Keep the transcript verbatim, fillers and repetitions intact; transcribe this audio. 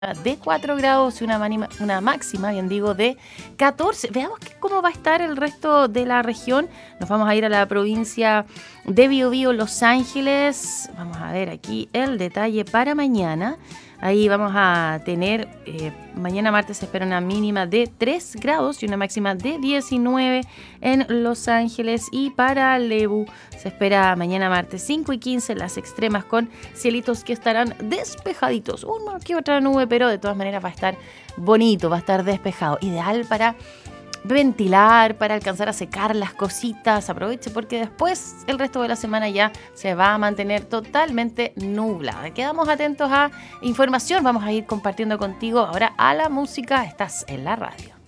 de cuatro grados y una, manima, una máxima, bien digo, de catorce. Veamos que, cómo va a estar el resto de la región. Nos vamos a ir a la provincia de Biobío, Los Ángeles. Vamos a ver aquí el detalle para mañana. Ahí vamos a tener, eh, mañana martes se espera una mínima de tres grados y una máxima de diecinueve en Los Ángeles. Y para Lebu se espera mañana martes cinco y quince las extremas con cielitos que estarán despejaditos. Una que otra nube, pero de todas maneras va a estar bonito, va a estar despejado. Ideal para ventilar, para alcanzar a secar las cositas. Aproveche porque después el resto de la semana ya se va a mantener totalmente nublada. Quedamos atentos a información. Vamos a ir compartiendo contigo ahora a la música. Estás en la radio.